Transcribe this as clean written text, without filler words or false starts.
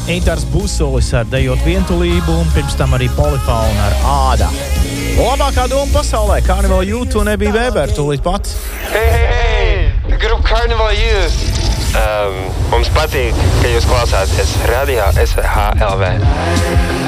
Eitars Busulis ar Dejot vientulību un pirms tam arī Polifauna ar Āda. Labākā doma pasaulē, Carnival Youth un Nebija Weber, tūlīt pat. Hei, grupa Carnival Youth. Mums patīk, ka jūs klausāties radio SVH LV.